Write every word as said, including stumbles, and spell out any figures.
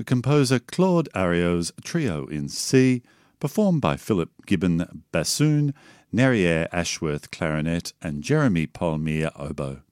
the composer Claude Ariot's Trio in C, performed by Philip Gibbon bassoon, Nerriere Ashworth clarinet, and Jeremy Palmier oboe.